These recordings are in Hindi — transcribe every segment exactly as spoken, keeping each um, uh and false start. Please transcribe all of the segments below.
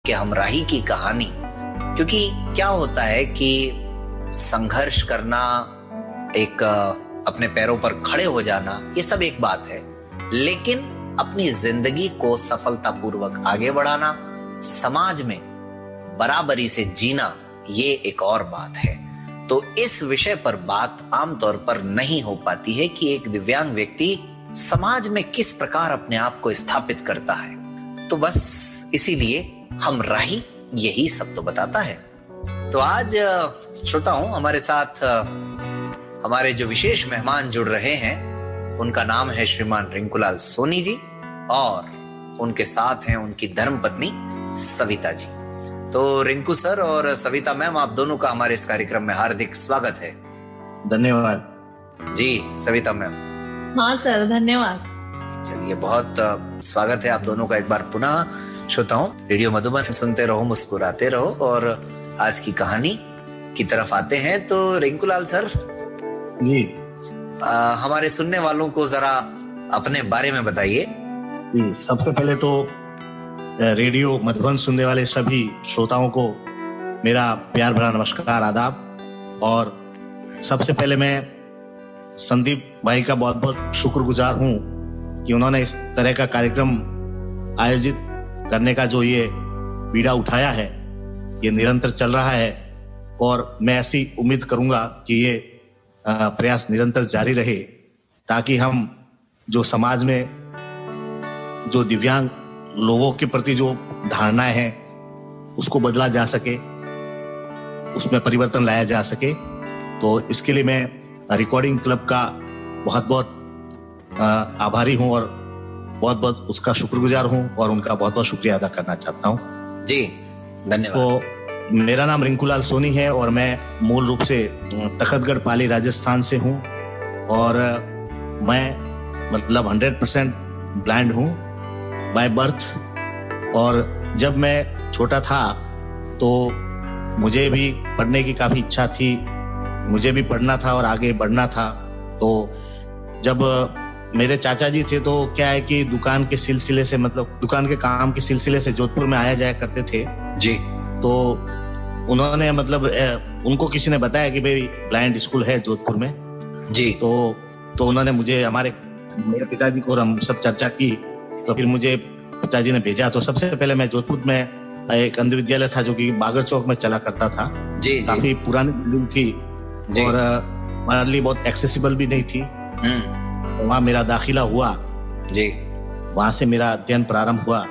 कि हमराही की कहानी, क्योंकि क्या होता है कि संघर्ष करना, एक अपने पैरों पर खड़े हो जाना, ये सब एक बात है, लेकिन अपनी जिंदगी को सफलतापूर्वक आगे बढ़ाना, समाज में बराबरी से जीना, ये एक और बात है। तो इस विषय पर बात आमतौर पर नहीं हो पाती है कि एक दिव्यांग व्यक्ति समाज में किस प्रकार अपने आप को स्थापित करता है। तो बस इसीलिए हमराही यही सब तो बताता है। तो आज श्रोताओं, हमारे साथ हमारे जो विशेष मेहमान जुड़ रहे हैं, उनका नाम है श्रीमान रिंकूलाल सोनी जी, और उनके साथ हैं उनकी धर्मपत्नी सविता जी। तो रिंकू सर और सविता मैम, आप दोनों का हमारे इस कार्यक्रम में हार्दिक स्वागत है। धन्यवाद जी। सविता मैम। हाँ सर, धन्यवाद। चलिए, बहुत स्वागत है आप दोनों का एक बार पुनः। श्रोताओं, रेडियो मधुबन सुनते रहो, मुस्कुराते रहो, और आज की कहानी की तरफ आते हैं। तो रिंकूलाल सर जी, आ, हमारे सुनने वालों को जरा अपने बारे में बताइए। जी, सबसे पहले तो रेडियो मधुबन सुनने वाले सभी श्रोताओं को मेरा प्यार भरा नमस्कार, आदाब। और सबसे पहले मैं संदीप भाई का बहुत बहुत शुक्रगुजार हूं कि उन्होंने इस तरह का कार्यक्रम आयोजित करने का जो ये बीड़ा उठाया है, ये निरंतर चल रहा है, और मैं ऐसी उम्मीद करूंगा कि ये प्रयास निरंतर जारी रहे, ताकि हम जो समाज में जो दिव्यांग लोगों के प्रति जो धारणाएं हैं उसको बदला जा सके, उसमें परिवर्तन लाया जा सके। तो इसके लिए मैं रिकॉर्डिंग क्लब का बहुत बहुत आभारी हूं और बहुत बहुत उसका शुक्रगुजार हूं, और उनका बहुत बहुत शुक्रिया अदा करना चाहता हूं। जी, धन्यवाद। तो मेरा नाम रिंकूलाल सोनी है और मैं मूल रूप से तखतगढ़ पाली राजस्थान से हूं, और मैं मतलब हंड्रेड परसेंट ब्लाइंड हूं बाय बर्थ। और जब मैं छोटा था तो मुझे भी पढ़ने की काफी इच्छा थी, मुझे भी पढ़ना था और आगे बढ़ना था। तो जब मेरे चाचा जी थे तो क्या है कि दुकान के सिलसिले से, मतलब दुकान के काम के सिलसिले से जोधपुर में आया जाया करते थे जी। तो उन्होंने मतलब उनको किसी ने बताया कि भाई ब्लाइंड स्कूल है जोधपुर में जी। तो तो उन्होंने मुझे, हमारे मेरे पिताजी को, और हम सब चर्चा की, तो फिर मुझे पिताजी ने भेजा। तो सबसे पहले मैं जोधपुर में एक अंध विद्यालय था जो कि बागर चौक में चला करता था। जी, जी। काफी पुरानी बिल्डिंग थी और हमारे लिए बहुत एक्सेसिबल भी नहीं थी। तो वहाँ मेरा दाखिला हुआ जी। वहां से मेरा अध्ययन प्रारंभ हुआ।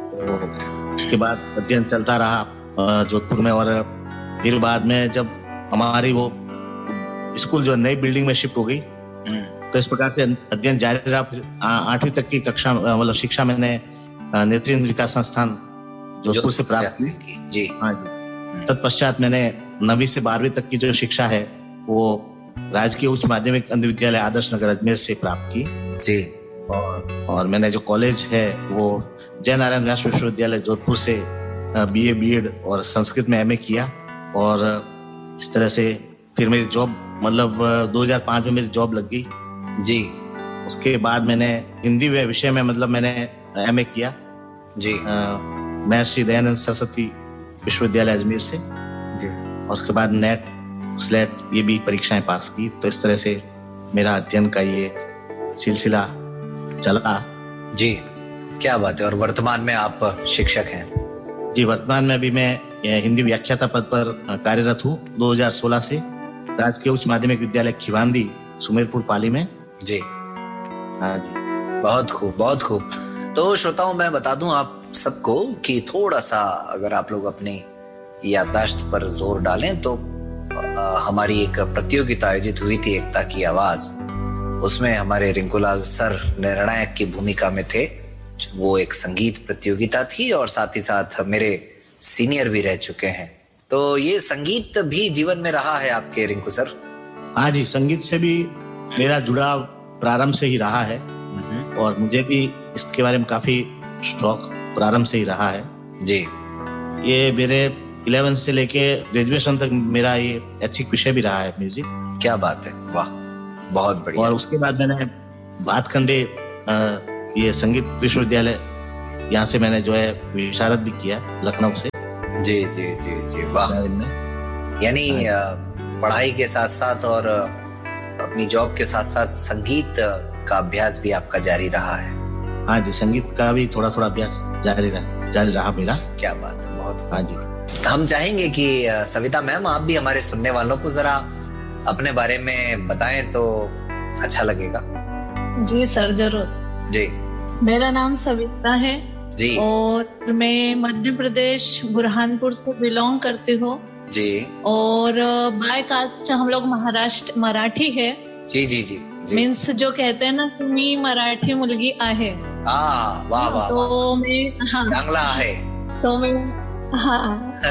तो उसके बाद अध्ययन चलता रहा जोधपुर में, और फिर बाद में जब हमारी वो स्कूल जो नई बिल्डिंग में शिफ्ट हो गई, तो इस प्रकार से अध्ययन जारी रहा। फिर आठवीं तक की कक्षा, मतलब शिक्षा मैंने नेत्रहीन विकास संस्थान जोधपुर से प्राप्त की। जी। हाँ जी। तत्पश्चात मैंने नवीं से बारहवीं तक की जो शिक्षा है वो राजकीय उच्च माध्यमिक अंध विद्यालय आदर्श नगर अजमेर से प्राप्त की। जी। और, और मैंने जो कॉलेज है वो जय नारायण व्यास विश्वविद्यालय जोधपुर से बीए बीएड और संस्कृत में एमए किया। और इस तरह से फिर मेरी जॉब, मतलब दो हज़ार पाँच में मेरी जॉब लग गई जी। उसके बाद मैंने हिंदी विषय में, मतलब मैंने एमए किया जी महर्षि दयानंद सरस्वती विश्वविद्यालय अजमेर से जी। और उसके बाद नेट स्लेट ये भी परीक्षाएं पास की। तो इस तरह से मेरा अध्ययन का ये सिलसिला चला जी। क्या बात है। और वर्तमान में आप शिक्षक हैं? जी, वर्तमान में अभी मैं हिंदी व्याख्याता पद पर कार्यरत हूँ दो हज़ार सोलह से राजकीय उच्च माध्यमिक विद्यालय खिवांदी सुमेरपुर पाली में। जी। हाँ जी। बहुत खूब, बहुत खूब। तो श्रोताओं, मैं बता दूं आप सबको कि थोड़ा सा अगर आप लोग अपनी याददाश्त पर जोर डालें तो आ, हमारी एक प्रतियोगिता आयोजित हुई थी, एकता की आवाज। उसमें हमारे रिंकूलाल सर निर्णायक की भूमिका में थे। वो एक संगीत प्रतियोगिता थी, और साथ ही साथ मेरे सीनियर भी रह चुके हैं। तो ये संगीत भी जीवन में रहा है आपके, रिंकू सर? हाँ जी, संगीत से भी मेरा जुड़ाव प्रारंभ से ही रहा है, और मुझे भी इसके बारे में काफी शौक प्रारंभ से ही रहा है जी। ये मेरे इलेवेंथ से लेके ग्रेजुएशन तक मेरा ये ऐच्छिक विषय भी रहा है म्यूजिक। क्या बात है, वाह, बहुत बढ़िया। और उसके बाद मैंने भातखंडे ये संगीत विश्वविद्यालय यहाँ से मैंने जो है विशारद भी किया लखनऊ से। जी जी जी जी, वाह। यानी पढ़ाई के साथ साथ और अपनी जॉब के साथ साथ संगीत का अभ्यास भी आपका जारी रहा है। हाँ जी, संगीत का भी थोड़ा थोड़ा अभ्यास जारी रहा जारी रहा मेरा। क्या बात है, बहुत। हाँ जी, हम चाहेंगे कि सविता मैम आप भी हमारे सुनने वालों को जरा अपने बारे में बताएं तो अच्छा लगेगा। जी सर, जरूर जी। मेरा नाम सविता है जी, और मैं मध्य प्रदेश बुरहानपुर से बिलोंग करती हूँ जी। और बाय कास्ट हम लोग महाराष्ट्र मराठी है। जी जी जी जी। मीन्स जो कहते हैं ना कि मी मराठी मुलगी आहे। हाँ, वाह वाह। तो मैं हाँ चांगला है। तो मैं हाँ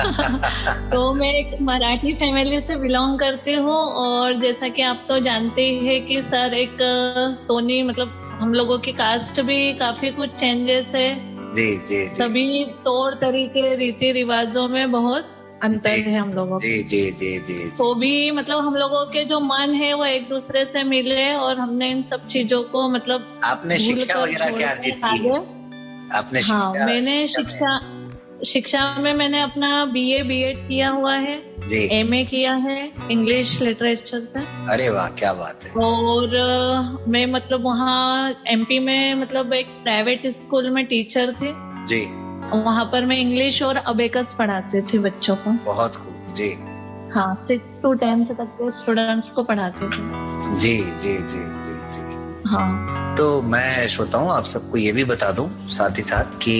तो मैं एक मराठी फैमिली से बिलोंग करती हूँ और जैसा कि आप तो जानते ही है कि सर एक सोनी मतलब हम लोगों की कास्ट भी काफी कुछ चेंजेस है। जी जी जी। सभी तौर तरीके रीति रिवाजों में बहुत अंतर है हम लोगों जी जी जी जी। तो भी मतलब हम लोगों के जो मन है वो एक दूसरे से मिले और हमने इन सब चीजों को मतलब आपने शिक्षा वगैरह क्या अर्जित की? आपने हाँ, मैंने शिक्षा शिक्षा में मैंने अपना बीए बीएड किया हुआ है जी, एमए किया है इंग्लिश लिटरेचर से। अरे वाह, क्या बात है। और मैं मतलब वहाँ एमपी में मतलब एक प्राइवेट स्कूल में टीचर थी जी। वहाँ पर मैं इंग्लिश और अबेकस पढ़ाती थी बच्चों को। बहुत खूब जी। हाँ, सिक्स टू टेंथ तक के स्टूडेंट्स को पढ़ाते थे। जी जी जी जी जी। हाँ, तो मैं श्रोताओं आप सबको ये भी बता दूं साथ ही साथ कि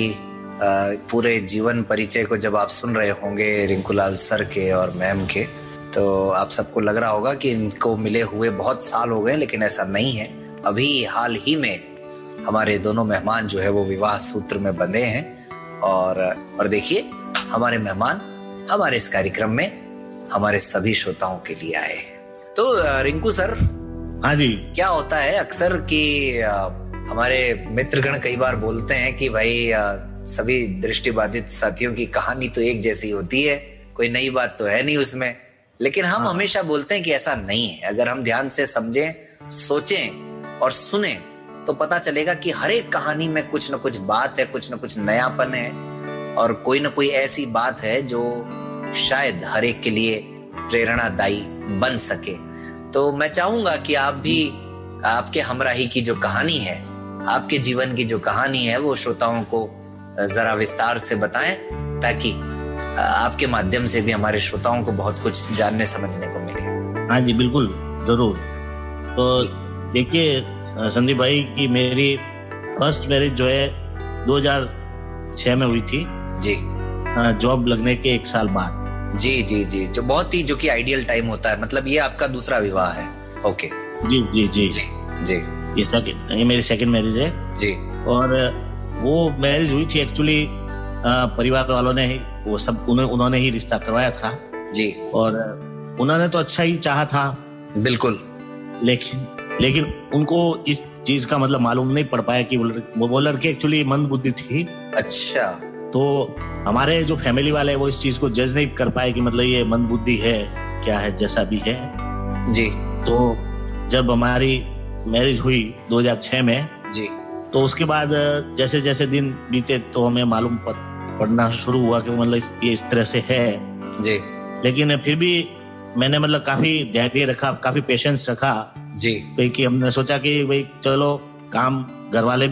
पूरे जीवन परिचय को जब आप सुन रहे होंगे रिंकूलाल सर के और मैम के, तो आप सबको लग रहा होगा कि इनको मिले हुए बहुत साल हो गए, लेकिन ऐसा नहीं है। अभी हाल ही में हमारे दोनों मेहमान जो है वो विवाह सूत्र में बंधे हैं और और देखिए हमारे मेहमान हमारे इस कार्यक्रम में हमारे सभी श्रोताओं के लिए आए हैं। तो रिंकू सर, हाँ जी, क्या होता है अक्सर कि हमारे मित्रगण कई बार बोलते हैं कि भाई सभी दृष्टिबाधित साथियों की कहानी तो एक जैसी होती है, कोई नई बात तो है नहीं उसमें, लेकिन हम हाँ। हमेशा बोलते हैं कि ऐसा नहीं है। अगर हम ध्यान से समझें, सोचें और सुने तो पता चलेगा कि हर एक कहानी में कुछ न कुछ बात है, कुछ न कुछ नयापन है और कोई न कोई ऐसी बात है जो शायद हर एक के लिए प्रेरणादायी बन सके। तो मैं चाहूंगा कि आप भी आपके हमराही की जो कहानी है, आपके जीवन की जो कहानी है, वो श्रोताओं को जरा विस्तार से बताएं ताकि आपके माध्यम से भी हमारे श्रोताओं को बहुत कुछ जानने समझने को मिले। हाँ जी, बिल्कुल, जरूर। तो देखिए संदीप भाई की मेरी फर्स्ट मैरिज जो है दो हज़ार छह में हुई थी जी, जॉब लगने के एक साल बाद। जी जी जी, जो बहुत ही जो कि आइडियल टाइम होता है। मतलब ये आपका दूसरा विवाह है? ओके, जी जी जी जी जी, ये सेकंड, ये मेरी सेकंड मैरिज है जी। और वो मैरिज हुई थी एक्चुअली परिवार वालों ने ही वो सब उन्होंने उन्होंने ही रिश्ता करवाया था जी, और उन्होंने तो अच्छा ही चाहा था बिल्कुल, लेकिन लेकिन उनको इस चीज का मतलब मालूम नहीं पड़ पाया कि वो वो लड़की एक्चुअली मंद बुद्धि थी। अच्छा, तो हमारे जो फैमिली वाले वो इस चीज को जज नहीं कर पाए कि मतलब ये मंद बुद्धि है क्या है, जैसा भी है जी। तो जब हमारी मैरिज हुई दो हज़ार छह में जी, तो उसके बाद जैसे जैसे दिन बीते तो हमें मालूम पड़ना शुरू हुआ कि मतलब ये इस तरह से है जी। लेकिन फिर भी मैंने मतलब काफी धैर्य रखा, काफी पेशेंस रखा जी, कि हमने सोचा कि भाई चलो काम घर वाले